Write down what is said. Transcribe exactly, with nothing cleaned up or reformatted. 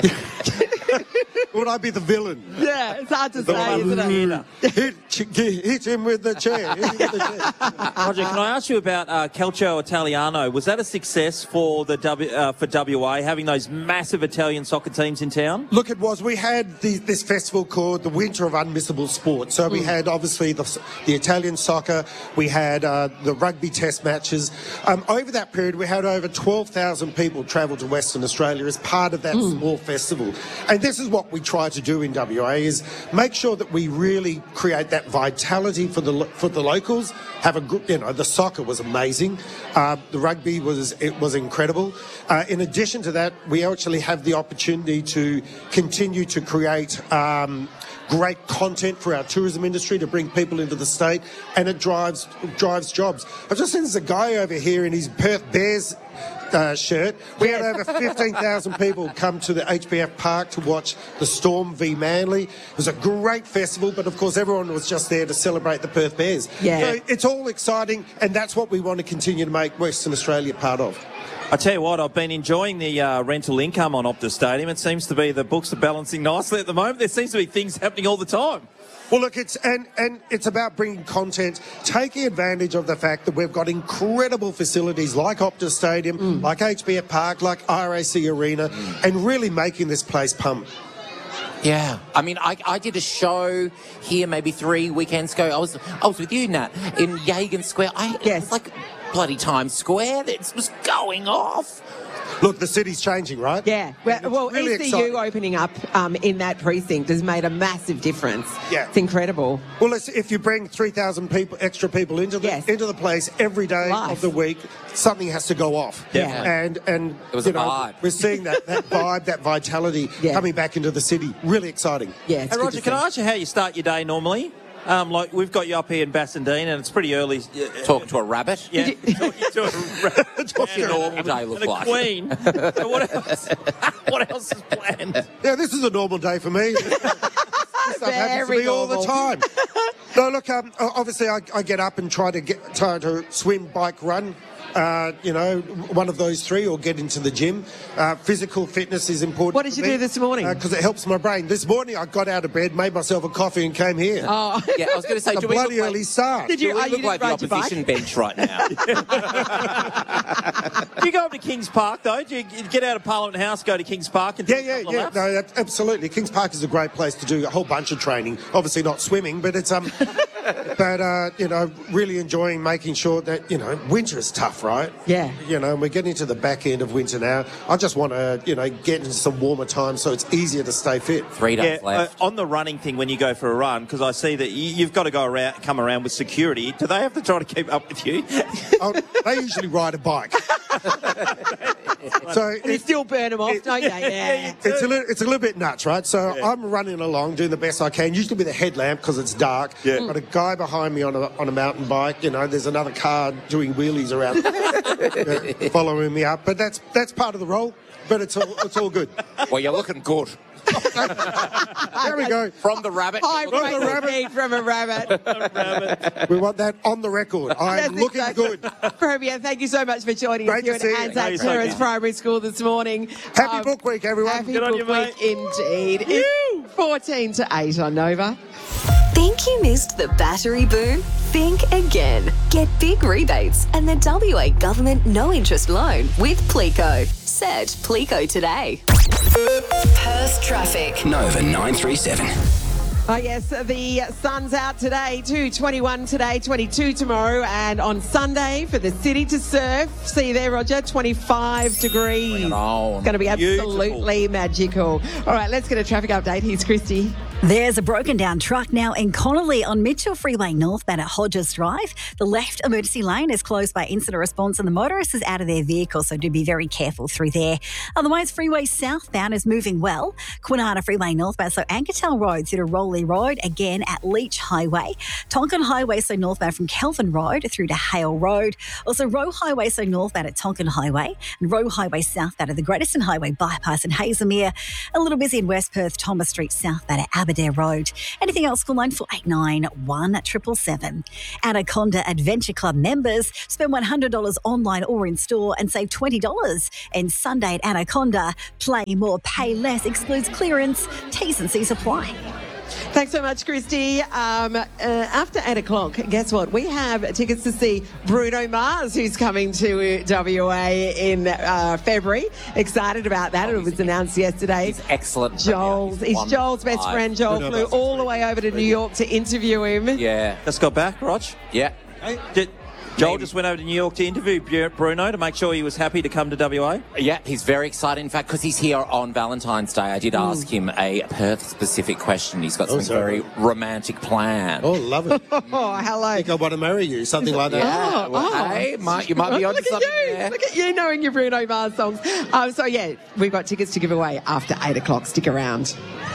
Would I be the villain? Yeah, it's hard to The say, one- isn't it? hit, hit him with the chair. Hit him with the chair. Roger, can I ask you about uh, Calcio Italiano? Was that a success for the w, uh, for W A, having those massive Italian soccer teams in town? Look, it was. We had the, this festival called the Winter of Unmissable Sport. So we had, obviously, the, the Italian soccer. We had uh, the rugby test matches. Um, over that period, we had over twelve thousand people travel to Western Australia as part of that small festival. And this is what we try to do in W A, is make sure that we really create that vitality for the lo- for the locals. Have a good, you know, the soccer was amazing. Uh, the rugby was it was incredible. Uh, in addition to that, we actually have the opportunity to continue to create um, great content for our tourism industry to bring people into the state, and it drives drives jobs. I've just seen there's a guy over here in his Perth Bears Uh, shirt. We had over fifteen thousand people come to the H B F Park to watch the Storm v Manly. It was a great festival, but of course everyone was just there to celebrate the Perth Bears. Yeah. So it's all exciting, and that's what we want to continue to make Western Australia part of. I tell you what, I've been enjoying the uh, rental income on Optus Stadium. It seems to be the books are balancing nicely at the moment. There seems to be things happening all the time. Well, look, it's and, and it's about bringing content, taking advantage of the fact that we've got incredible facilities like Optus Stadium, like H B F Park, like R A C Arena, and really making this place pump. Yeah, I mean, I, I did a show here maybe three weekends ago. I was I was with you, Nat, in Yagan Square. I, Yes. It's like bloody Times Square. It was going off. Look, the city's changing, right? Yeah. Well, It's well really E C U exciting. opening up um, in that precinct has made a massive difference. Yeah. It's incredible. Well, it's, if you bring three thousand people, extra people into the Yes. into the place every day Life. of the week, something has to go off. Yeah. And and It was you a know, vibe. we're seeing that, that vibe, that vitality Yeah. coming back into the city. Really exciting. Yeah. It's Hey, good Roger, to can see. I ask you how you start your day normally? Um, like, we've got you up here in Bassendean, and it's pretty early. Uh, Talking to a rabbit. Yeah, talking to a What's your normal day look and a like? queen. So what else? What else is planned? Yeah, this is a normal day for me. This stuff happens to Very me all the normal. time. No, look, um, obviously I, I get up and try to get try to swim, bike, run. Uh, you know, one of those three, or get into the gym. Uh, physical fitness is important. What did you for me, do this morning? Because it helps my brain. This morning I got out of bed, made myself a coffee, and came here. Oh. Yeah, I was going to say, a do we look bloody like, early start. Did do you, we oh, you look didn't like the ride your bike? opposition bench right now? Do you go up to Kings Park, though? Do you get out of Parliament House, go to Kings Park and do Yeah, a yeah, couple of yeah. laps? No, that, absolutely. Kings Park is a great place to do a whole bunch of training. Obviously not swimming, but it's um, but uh, you know, really enjoying making sure that you know, winter is tough, right? Yeah. You know, and we're getting to the back end of winter now. I just want to, you know, get into some warmer times so it's easier to stay fit. Three days Yeah, left. uh, on the running thing, when you go for a run, because I see that you, you've got to go around, come around with security. Do they have to try to keep up with you? Oh, they usually ride a bike. so And you it- still burn them off, don't you? Yeah. It's a, little, it's a little bit nuts, right? So I'm running along, doing the best I can, usually with a headlamp because it's dark. Yeah. Got a guy behind me on a, on a mountain bike. You know, there's another car doing wheelies around, uh, following me up. But that's that's part of the role. But it's all it's all good. Well, you're looking good. There we go. From the rabbit. High you're looking From the rate rabbit. speed from a rabbit. We want that on the record. I'm Yes, looking exactly. good. Fabian, thank you so much for joining Great us here to see you. at Anzac Thanks, Clearance Sophie. Primary School this morning. Happy Um, book week, everyone. Happy Good on book you, week mate. indeed. It's fourteen to eight on Nova. Think you missed the battery boom? Think again. Get big rebates and the W A Government no interest loan with Plico. Search Plico today. Perth traffic. Nova nine three seven. Oh yes, the sun's out today too. twenty-one today, twenty-two tomorrow, and on Sunday for the city to surf. See you there, Roger. twenty-five degrees. on. It's going to be absolutely Beautiful. magical. All right, let's get a traffic update. Here's Christy. There's a broken down truck now in Connolly on Mitchell Freeway northbound at Hodges Drive. The left emergency lane is closed by incident response and the motorist is out of their vehicle, so do be very careful through there. Otherwise, freeway southbound is moving well. Kwinana Freeway northbound, so Ankertown Road through to Rowley Road, again at Leach Highway. Tonkin Highway, so northbound from Kelvin Road through to Hale Road. Also Roe Highway, so northbound at Tonkin Highway. And Roe Highway southbound at the Greateston Highway bypass in Hazelmere. A little busy in West Perth, Thomas Street southbound at Aberdeen. Belvedere Road. Anything else, call nine four eight nine, one seven seven seven. Anaconda Adventure Club members spend one hundred dollars online or in store and save twenty dollars. And Sunday at Anaconda, play more, pay less, excludes clearance, T's and C's apply. Thanks so much, Christy. Um, uh, after eight o'clock, guess what? We have tickets to see Bruno Mars, who's coming to W A in uh, February. Excited about that. Oh, It was announced yesterday. He's excellent. Joel's, he's one Joel's best five. friend. Joel Bruno flew Mars is all the way over to New York to interview him. Yeah. Just got back, Rog. Yeah. Did, Joel Maybe. just went over to New York to interview Bru- Bruno to make sure he was happy to come to W A. Yeah, he's very excited. In fact, because he's here on Valentine's Day, I did ask him a Perth-specific question. He's got Oh, some sorry. very romantic plan. Oh, love it. I Oh, hello. think I want to marry you, something like that. Yeah, well, oh. hey, might, you might be onto Look at something you. there. Look at you knowing your Bruno Mars songs. Um, so, yeah, we've got tickets to give away after eight o'clock. Stick around.